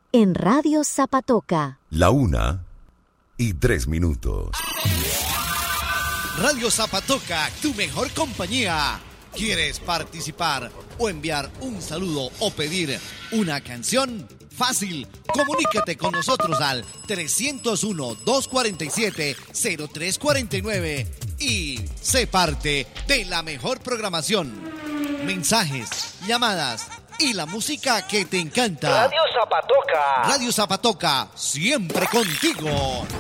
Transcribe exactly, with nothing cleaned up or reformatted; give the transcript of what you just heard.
en Radio Zapatoca. La una y tres minutos. Radio Zapatoca, tu mejor compañía. ¿Quieres participar o enviar un saludo o pedir una canción? Fácil, comunícate con nosotros al trescientos uno, doscientos cuarenta y siete, cero tres cuarenta y nueve y sé parte de la mejor programación. Mensajes, llamadas y la música que te encanta. Radio Zapatoca. Radio Zapatoca, siempre contigo.